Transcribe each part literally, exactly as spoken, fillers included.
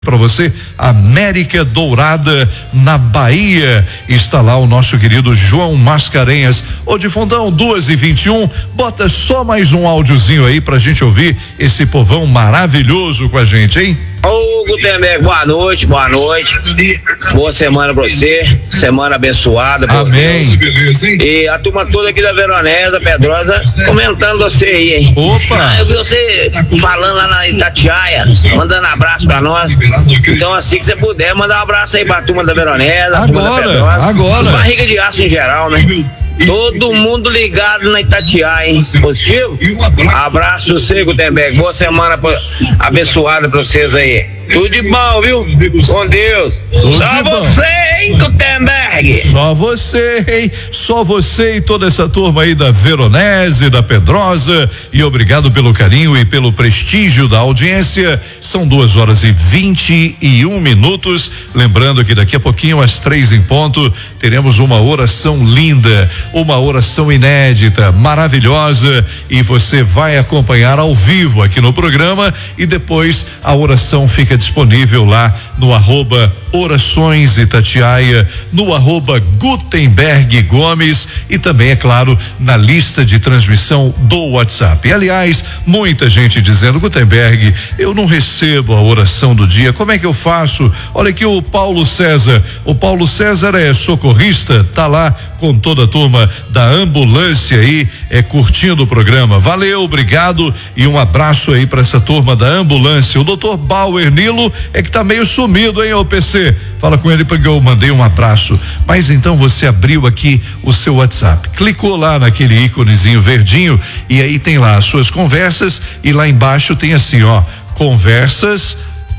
Para você, América Dourada, na Bahia. Está lá o nosso querido João Mascarenhas. Ô de fundão, duas e vinte e um, bota só mais um áudiozinho aí pra gente ouvir esse povão maravilhoso com a gente, hein? Ô Gutenberg, boa noite, boa noite. Boa semana pra você, semana abençoada. Amém. Deus. E a turma toda aqui da Veronese, da Pedrosa, comentando você aí, hein? Opa! Ah, eu vi você falando lá na Itatiaia, mandando abraço pra nós. Então, assim que você puder, mandar um abraço aí pra turma da Veronese, a turma da Pedrosa. Agora! Barriga de aço em geral, né? Todo mundo ligado na Itatiaia, hein? Positivo? Abraço pra você, Gutenberg. Boa semana pra, abençoada pra vocês aí. Tudo de bom, viu? Com Deus. Tudo Só de bom. você, hein, Gutenberg? Só você, hein? Só você e toda essa turma aí da Veronese, da Pedrosa. E obrigado pelo carinho e pelo prestígio da audiência. São duas horas e vinte e um minutos. Lembrando que daqui a pouquinho, às três em ponto, teremos uma oração linda, uma oração inédita, maravilhosa. E você vai acompanhar ao vivo aqui no programa. E depois a oração fica disponível lá no arroba Orações Itatiaia, no arroba Gutenberg Gomes e também, é claro, na lista de transmissão do WhatsApp. E, aliás, muita gente dizendo: Gutenberg, eu não recebo a oração do dia, como é que eu faço? Olha aqui o Paulo César, o Paulo César é socorrista, tá lá com toda a turma da ambulância aí, é curtindo o programa. Valeu, obrigado e um abraço aí para essa turma da ambulância. O doutor Bauer Nilo é que tá meio sumido, hein, ô P C? Fala com ele porque eu mandei um abraço. Mas então você abriu aqui o seu WhatsApp, clicou lá naquele íconezinho verdinho e aí tem lá as suas conversas e lá embaixo tem assim, ó, conversas,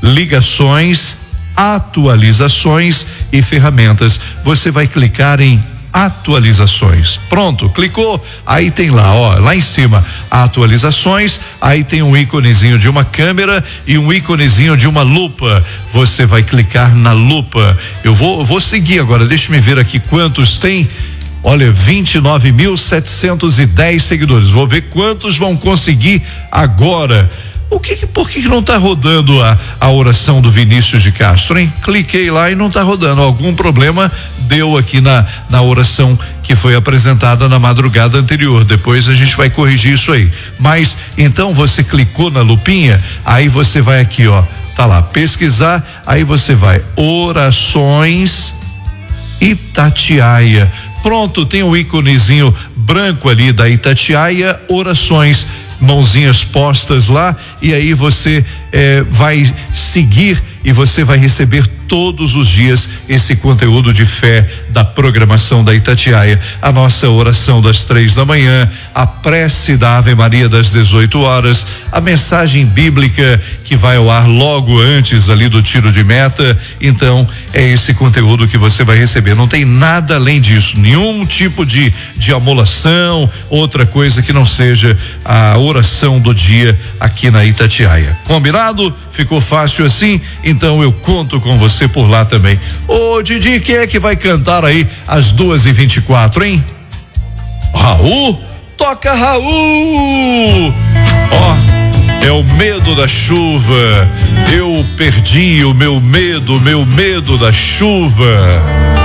ligações, atualizações e ferramentas. Você vai clicar em atualizações. Pronto, clicou, aí tem lá, ó, lá em cima, atualizações, aí tem um íconezinho de uma câmera e um íconezinho de uma lupa. Você vai clicar na lupa. Eu vou, eu vou seguir agora, deixa eu ver aqui quantos tem. Olha, vinte e nove mil setecentos e dez seguidores. Vou ver quantos vão conseguir agora. O que, por que não está rodando a, a oração do Vinícius de Castro, hein? Cliquei lá e não está rodando. Algum problema deu aqui na, na oração que foi apresentada na madrugada anterior. Depois a gente vai corrigir isso aí. Mas então você clicou na lupinha, aí você vai aqui, ó, tá lá, pesquisar, aí você vai Orações Itatiaia. Pronto, tem um íconezinho branco ali da Itatiaia, orações, mãozinhas postas lá, e aí você eh, vai seguir e você vai receber todos os dias esse conteúdo de fé da programação da Itatiaia. A nossa oração das três da manhã, a prece da Ave Maria das dezoito horas, a mensagem bíblica que vai ao ar logo antes ali do tiro de meta. Então é esse conteúdo que você vai receber. Não tem nada além disso, nenhum tipo de de amolação, outra coisa que não seja a oração do dia aqui na Itatiaia. Combinado? Ficou fácil assim? Então eu conto com você por lá também. Ô Didi, quem é que vai cantar aí às duas e vinte e quatro, hein? Raul? Toca Raul! Ó, é o medo da chuva. Eu perdi o meu medo, meu medo da chuva.